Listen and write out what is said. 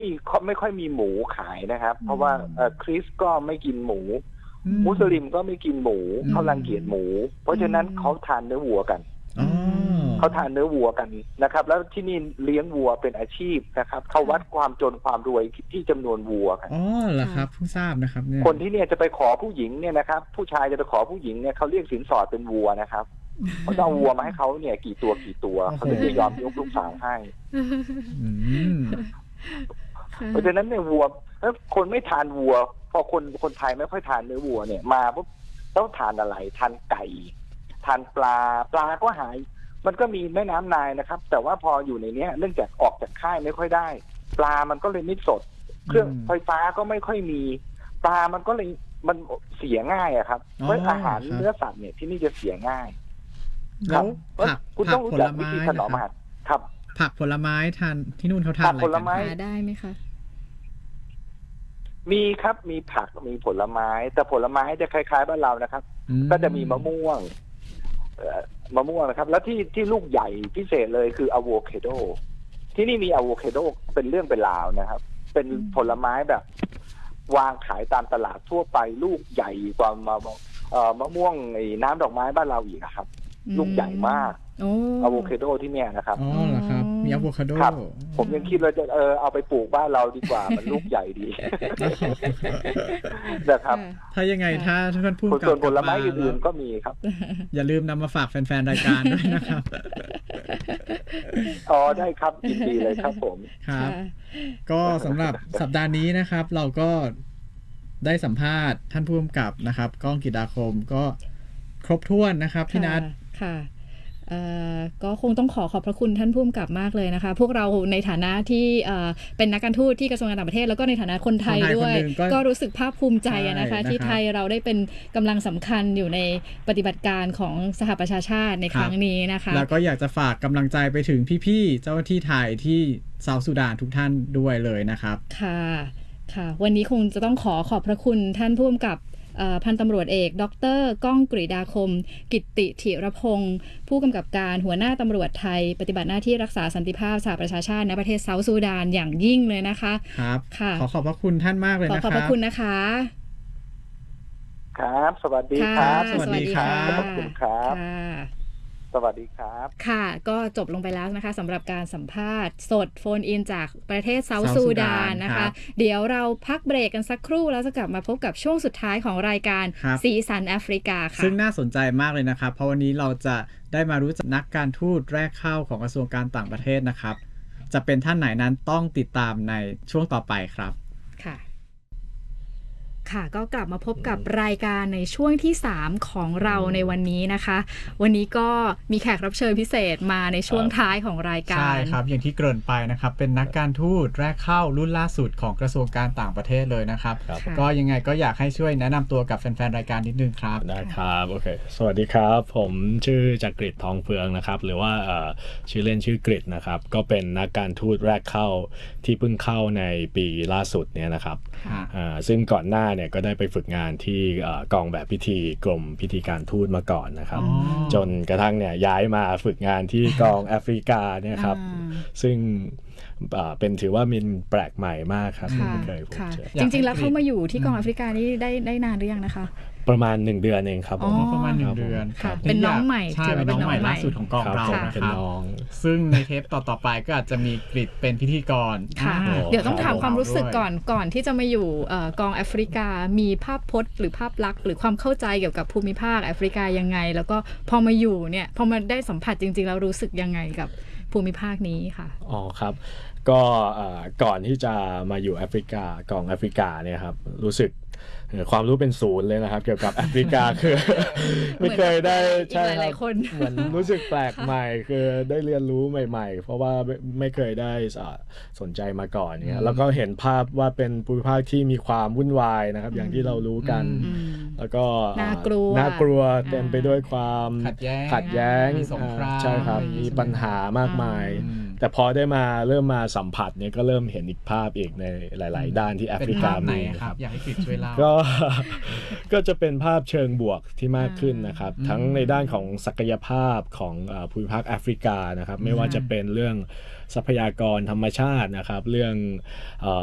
ไม่ค่อยมีหมูขายนะครับเพราะว่าคริสก็ไม่กินหมูมุสลิมก็ไม่กินหมูเขารังเกียจหมูเพราะฉะนั้นเขาทานเนื้อวัวกันเขาทานเนื้อวัวกันนะครับแล้วที่นี่เลี้ยงวัวเป็นอาชีพนะครับเขาวัดความจนความรวยที่จำนวนวัวกันอ๋อเหรอครับเพิ่งทราบนะครับเนี่ยคนที่เนี่ยจะไปขอผู้หญิงเนี่ยนะครับผู้ชายจะไปขอผู้หญิงเนี่ยเขาเรียกสินสอดเป็นวัวนะครับเขาจะเอาวัวมาให้เขาเนี่ยกี่ตัวเขาถึงจะยอมยกลูกสาวให้เพราะฉะนั้นเนี่ยวัวถ้าคนไม่ทานวัวพอคนไทยไม่ค่อยทานเนื้อวัวเนี่ยมาปุ๊บต้องทานอะไรทานไก่ทานปลาก็หายมันก็มีแม่น้ำนายนะครับแต่ว่าพออยู่ในนี้เนื่องจากออกจากค่ายไม่ค่อยได้ปลามันก็เลยไม่สดเครื่องไฟฟ้าก็ไม่ค่อยมีปลามันก็เลยมันเสียง่ายอะครับเพราะอาหารเนื้อสัตว์เนี่ยที่นี่จะเสียง่ายแล้วผักคุณต้องรู้จักวิธีถนอมอาหารครับผักผลไม้ทานที่นู่นเขาทานอะไรกันหาได้ไหมคะมีครับมีผักมีผลไม้แต่ผลไม้จะคล้ายๆบ้านเรานะครับก็จะมีมะม่วงนะครับแล้วที่ลูกใหญ่พิเศษเลยคืออะโวคาโดที่นี่มีอะโวคาโดเป็นเรื่องเป็นราวนะครับเป็นผลไม้แบบวางขายตามตลาดทั่วไปลูกใหญ่กว่ามะม่วงน้ำดอกไม้บ้านเราอีกครับลูกใหญ่มากอะโวคาโดที่เนี่ยนะครับอ๋อเหรอครับมีอะโวคาโดผมยังคิดว่าจะเอาไปปลูกบ้านเราดีกว่ามันลูกใหญ่ดีนะครับถ้ายังไงถ้าท่านผู้กำกับส่วนผลไม้อื่นๆก็มีครับอย่าลืมนำมาฝากแฟนๆรายการด้วยนะครับอ๋อได้ครับยินดีเลยครับผมครับก็สำหรับสัปดาห์นี้นะครับเราก็ได้สัมภาษณ์ท่านผู้กำกับนะครับก้องกิตติคมก็ครบถ้วนนะครับพี่นัทค่ะก็คงต้องขอบพระคุณท่านผู้กำกับมากเลยนะคะพวกเราในฐานะที่เป็นนักการทูตที่กระทรวงการต่างประเทศแล้วก็ในฐานะคนไทยด้วยก็รู้สึกภาคภูมิใจนะคะที่ไทยเราได้เป็นกำลังสำคัญอยู่ในปฏิบัติการของสหประชาชาติในครั้งนี้นะคะแล้วก็อยากจะฝากกำลังใจไปถึงพี่ๆเจ้าหน้าที่ไทยที่เซาท์ซูดานทุกท่านด้วยเลยนะครับค่ะวันนี้คงจะต้องขอบพระคุณท่านผู้กำกับพันตำรวจเอกดร.ก้องกฤษฎาคมกิตติถิรพงศ์ผู้กำกับการหัวหน้าตำรวจไทยปฏิบัติหน้าที่รักษาสันติภาพสหประชาชาติในประเทศเซาท์ซูดานอย่างยิ่งเลยนะคะครับค่ะขอบพระคุณท่านมากเลยนะครับขอบพระคุณนะคะครับสวัสดีครับสวัสดีครับขอบคุณครับสวัสดีครับค่ะก็จบลงไปแล้วนะคะสำหรับการสัมภาษณ์สดโฟนอินจากประเทศเซาท์ซูดานนะคะเดี๋ยวเราพักเบรกกันสักครู่แล้วจะกลับมาพบกับช่วงสุดท้ายของรายการสีสันแอฟริกาค่ะซึ่งน่าสนใจมากเลยนะครับเพราะวันนี้เราจะได้มารู้จักนักการทูตแรกเข้าของกระทรวงการต่างประเทศนะครับจะเป็นท่านไหนนั้นต้องติดตามในช่วงต่อไปครับค่ะก็กลับมาพบกับรายการในช่วงที่3ของเราในวันนี้นะคะวันนี้ก็มีแขกรับเชิญพิเศษมาในช่วงท้ายของรายการใช่ครับอย่างที่เกริ่นไปนะครับเป็นนักการทูตแรกเข้ารุ่นล่าสุดของกระทรวงการต่างประเทศเลยนะครับก็ยังไงก็อยากให้ช่วยแนะนำตัวกับแฟนๆรายการนิดนึงครับได้ครับโอเคสวัสดีครับผมชื่อจักริดทองเฟืองนะครับหรือว่าชื่อเล่นชื่อกริดนะครับก็เป็นนักการทูตแรกเข้าที่เพิ่งเข้าในปีล่าสุดเนี่ยนะครับซึ่งก่อนหน้าเนี่ยก็ได้ไปฝึกงานที่กองแบบพิธีกรมพิธีการทูตมาก่อนนะครับจนกระทั่งเนี่ยย้ายมาฝึกงานที่กองแอฟริกาเนี่ยครับซึ่งเป็นถือว่ามันแปลกใหม่มากครับไม่เคยพบเจอจริงๆแล้วเขามาอยู่ที่กองแอฟริกานี่ได้นานหรือยังนะคะประมาณ1 เดือนเองครับประมาณ1 เดือนเป็นน้องใหม่ใช่เป็นน้องใหม่ล่าสุดของกองเรานะครับซึ่งในเทปต่อๆไปก็อาจจะมีกริดเป็นพิธีกรค่ะเดี๋ยวต้องถามความรู้สึกก่อนที่จะมาอยู่กองแอฟริกามีภาพพจน์หรือภาพลักษณ์หรือความเข้าใจเกี่ยวกับภูมิภาคแอฟริกายังไงแล้วก็พอมาอยู่เนี่ยพอมาได้สัมผัสจริงๆแล้วรู้สึกยังไงกับภูมิภาคนี้ค่ะอ๋อครับก็ก่อนที่จะมาอยู่แอฟริกากองแอฟริกาเนี่ยครับรู้สึกความรู้เป็นศูนย์เลยนะครับเกี่ยวกับแอฟริกาคือไม่เคยได้ใช่ครับเหมือนรู้สึกแปลกใหม่คือได้เรียนรู้ใหม่ๆเพราะว่าไม่เคยได้สนใจมาก่อนเนี่ยแล้วก็เห็นภาพว่าเป็นภูมิภาคที่มีความวุ่นวายนะครับอย่างที่เรารู้กันแล้วก็น่ากลัวเต็มไปด้วยความขัดแย้งมีสงครามใช่ครับมีปัญหามากมายแต่พอได้มาเริ่มมาสัมผัสเนี่ยก็เริ่มเห็นอีกภาพอีกในหลายๆด้านที่แอฟริกามีครับอยากให้กฤษช่วยเล่าก็จะเป็นภาพเชิงบวกที่มากขึ้นนะครับทั้งในด้านของศักยภาพของภูมิภาคแอฟริกานะครับไม่ว่าจะเป็นเรื่องทรัพยากรธรรมชาตินะครับเรื่อง